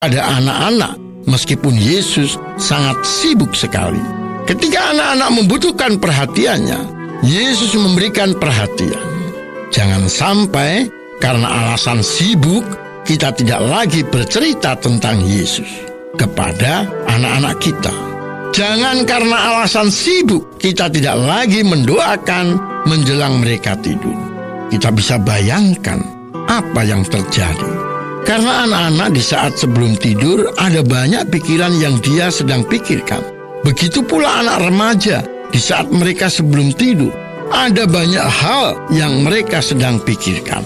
pada anak-anak, meskipun Yesus sangat sibuk sekali. Ketika anak-anak membutuhkan perhatiannya, Yesus memberikan perhatian. Jangan sampai karena alasan sibuk kita tidak lagi bercerita tentang Yesus kepada anak-anak kita. Jangan karena alasan sibuk kita tidak lagi mendoakan menjelang mereka tidur. Kita bisa bayangkan apa yang terjadi. Karena anak-anak di saat sebelum tidur ada banyak pikiran yang dia sedang pikirkan. Begitu pula anak remaja di saat mereka sebelum tidur. Ada banyak hal yang mereka sedang pikirkan.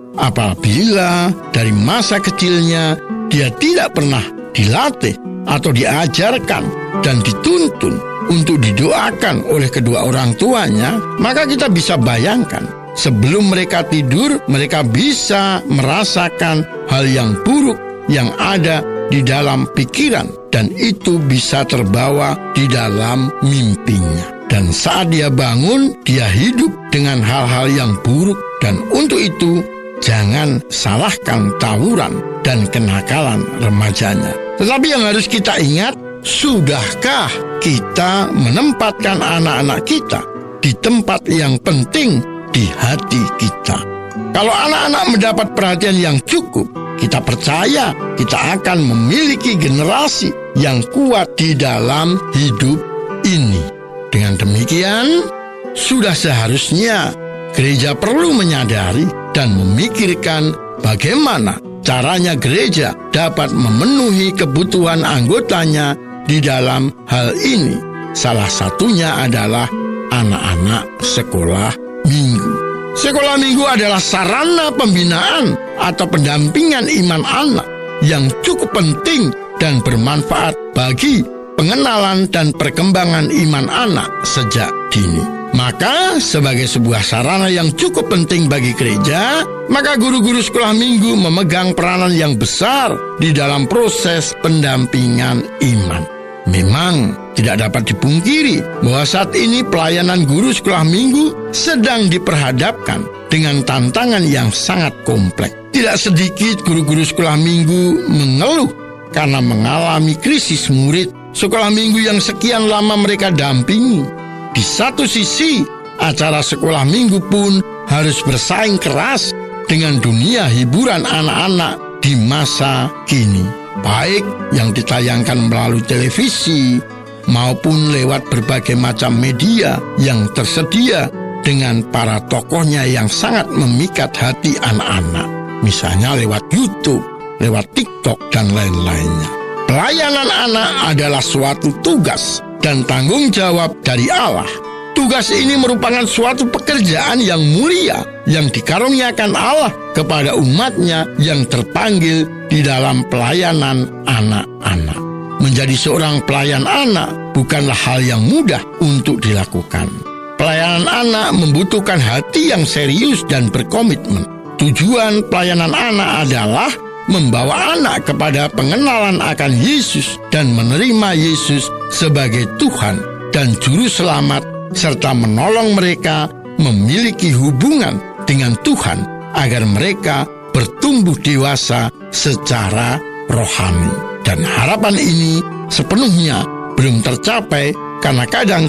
Apabila dari masa kecilnya dia tidak pernah dilatih atau diajarkan dan dituntun untuk didoakan oleh kedua orang tuanya, maka kita bisa bayangkan sebelum mereka tidur, mereka bisa merasakan hal yang buruk yang ada di dalam pikiran, dan itu bisa terbawa di dalam mimpinya. Dan saat dia bangun, dia hidup dengan hal-hal yang buruk. Dan untuk itu, jangan salahkan tawuran dan kenakalan remajanya. Tetapi yang harus kita ingat, sudahkah kita menempatkan anak-anak kita di tempat yang penting di hati kita? Kalau anak-anak mendapat perhatian yang cukup, kita percaya kita akan memiliki generasi yang kuat di dalam hidup ini. Dengan demikian, sudah seharusnya gereja perlu menyadari dan memikirkan bagaimana caranya gereja dapat memenuhi kebutuhan anggotanya di dalam hal ini. Salah satunya adalah anak-anak sekolah minggu. Sekolah minggu adalah sarana pembinaan atau pendampingan iman anak yang cukup penting dan bermanfaat bagi pengenalan dan perkembangan iman anak sejak dini. Maka sebagai sebuah sarana yang cukup penting bagi gereja, maka guru-guru sekolah minggu memegang peranan yang besar di dalam proses pendampingan iman. Memang tidak dapat dipungkiri bahwa saat ini pelayanan guru sekolah minggu sedang diperhadapkan dengan tantangan yang sangat kompleks. Tidak sedikit guru-guru sekolah minggu mengeluh karena mengalami krisis murid sekolah minggu yang sekian lama mereka dampingi. Di satu sisi, acara sekolah minggu pun harus bersaing keras dengan dunia hiburan anak-anak di masa kini, baik yang ditayangkan melalui televisi maupun lewat berbagai macam media yang tersedia dengan para tokohnya yang sangat memikat hati anak-anak, misalnya lewat YouTube, lewat TikTok, dan lain-lainnya. Pelayanan anak adalah suatu tugas dan tanggung jawab dari Allah. Tugas ini merupakan suatu pekerjaan yang mulia yang dikaruniakan Allah kepada umatnya yang terpanggil di dalam pelayanan anak-anak. Menjadi seorang pelayan anak bukanlah hal yang mudah untuk dilakukan. Pelayanan anak membutuhkan hati yang serius dan berkomitmen. Tujuan pelayanan anak adalah membawa anak kepada pengenalan akan Yesus dan menerima Yesus sebagai Tuhan dan Juru Selamat, serta menolong mereka memiliki hubungan dengan Tuhan agar mereka bertumbuh dewasa secara rohani. Dan harapan ini sepenuhnya belum tercapai karena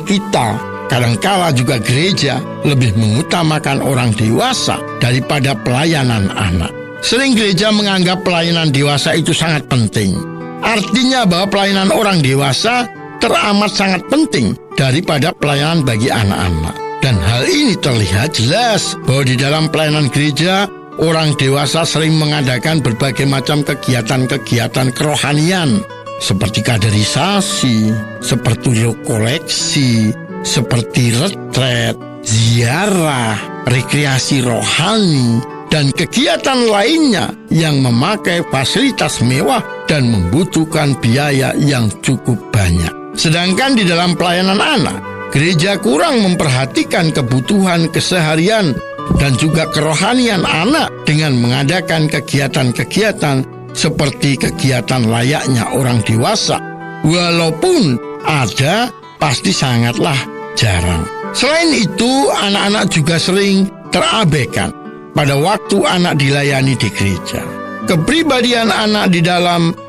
kadangkala juga gereja lebih mengutamakan orang dewasa daripada pelayanan anak. Sering gereja menganggap pelayanan dewasa itu sangat penting. Artinya bahwa pelayanan orang dewasa teramat sangat penting daripada pelayanan bagi anak-anak. Dan hal ini terlihat jelas bahwa di dalam pelayanan gereja, orang dewasa sering mengadakan berbagai macam kegiatan-kegiatan kerohanian, seperti kaderisasi, seperti koleksi, seperti retret, ziarah, rekreasi rohani, dan kegiatan lainnya yang memakai fasilitas mewah dan membutuhkan biaya yang cukup banyak. Sedangkan di dalam pelayanan anak, gereja kurang memperhatikan kebutuhan keseharian dan juga kerohanian anak dengan mengadakan kegiatan-kegiatan seperti kegiatan layaknya orang dewasa. Walaupun ada, pasti sangatlah jarang. Selain itu, anak-anak juga sering terabaikan pada waktu anak dilayani di gereja. Kepribadian anak di dalam